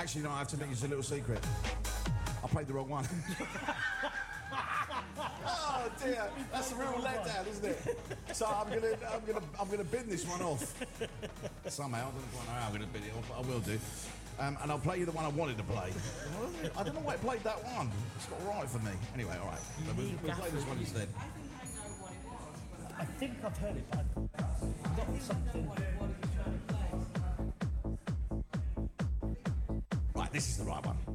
Actually, no, I have to admit, it's a little secret. I played the wrong one. Oh dear, that's a real letdown, isn't it? So I'm gonna bin this one off somehow. I don't quite know how I'm gonna bin it off, but I will do. And I'll play you the one I wanted to play. I don't know why I played that one. It's not right for me. Anyway, all right. So we'll play this one instead. I think I've heard it, but I've got something. Right, this is the right one.